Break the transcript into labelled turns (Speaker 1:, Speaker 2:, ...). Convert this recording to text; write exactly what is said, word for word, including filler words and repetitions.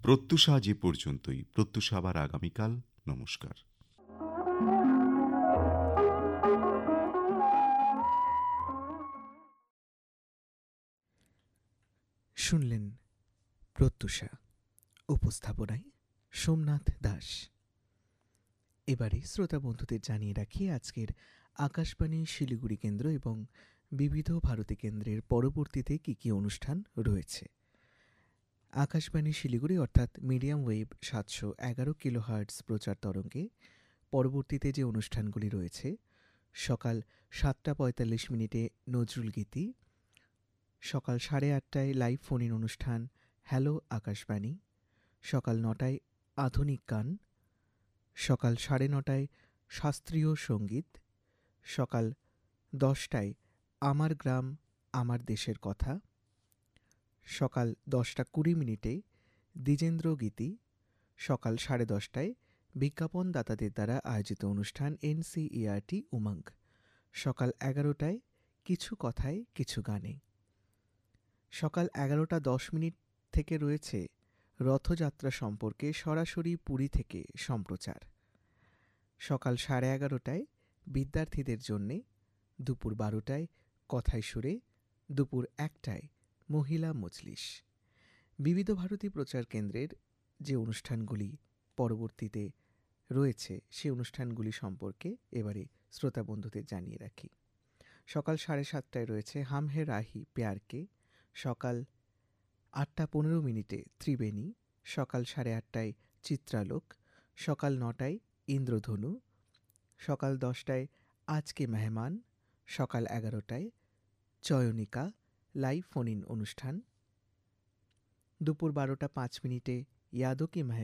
Speaker 1: প্রত্যুষা আজ এ পর্যন্তই। প্রত্যুষা আবার আগামীকাল। নমস্কার।
Speaker 2: শুনলেন প্রত্যুষা, উপস্থাপনায় সোমনাথ দাস। এবারে শ্রোতা বন্ধুদের জানিয়ে রাখি আজকের আকাশবাণী শিলিগুড়ি কেন্দ্র এবং বিবিধ ভারতী কেন্দ্রের পরবর্তীতে কী কী অনুষ্ঠান রয়েছে। আকাশবাণী শিলিগুড়ি অর্থাৎ মিডিয়াম ওয়েভ সাতশো এগারো কিলো হার্টস প্রচার তরঙ্গে পরবর্তীতে যে অনুষ্ঠানগুলি রয়েছে: সকাল সাতটা পঁয়তাল্লিশ মিনিটে নজরুল গীতি, সকাল সাড়ে আটটায় লাইভ ফোন ইন অনুষ্ঠান হ্যালো আকাশবাণী, সকাল নটায় আধুনিক গান, সকাল সাড়ে নটায় শাস্ত্রীয় সঙ্গীত, সকাল দশটায় আমার গ্রাম আমার দেশের কথা, সকাল দশটা কুড়ি মিনিটে দ্বিজেন্দ্র গীতি, সকাল সাড়ে দশটায় বিজ্ঞাপনদাতাদের দ্বারা আয়োজিত অনুষ্ঠান এনসিইআরটি উমঙ্গ, সকাল এগারোটায় কিছু কথায় কিছু গানে। সকাল এগারোটা দশ মিনিট থেকে রয়েছে রথযাত্রা সম্পর্কে সরাসরি পুরী থেকে সম্প্রচার। সকাল সাড়ে এগারোটায় বিদ্যার্থীদের জন্যে, দুপুর বারোটায় কথায় সুরে, দুপুর একটায় মহিলা মজলিস। বিবিধ ভারতী প্রচার কেন্দ্রের যে অনুষ্ঠানগুলি পরবর্তীতে রয়েছে সে অনুষ্ঠানগুলি সম্পর্কে এবারে শ্রোতা বন্ধুদের জানিয়ে রাখি। সকাল সাড়ে সাতটায় রয়েছে হাম হে রাহি প্যারকে, সকাল আটটা পনেরো মিনিটে ত্রিবেণী, সকাল সাড়ে আটটায় চিত্রালোক, সকাল নটায় ইন্দ্রধনু, সকাল দশটায় আজকে মেহমান, সকাল এগারোটায় চয়নিকা লাইভ ফোন ইন অনুষ্ঠান, দুপুর বারোটা পাঁচ মিনিটে ইয়াদো কি মেহমান।